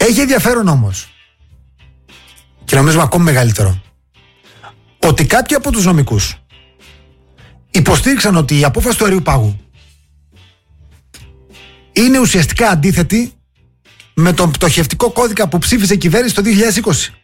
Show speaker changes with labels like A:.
A: Έχει ενδιαφέρον όμως, και νομίζω ακόμη μεγαλύτερο, ότι κάποιοι από τους νομικούς υποστήριξαν ότι η απόφαση του Αερίου Πάγου είναι ουσιαστικά αντίθετη με τον πτωχευτικό κώδικα που ψήφισε η κυβέρνηση το 2020.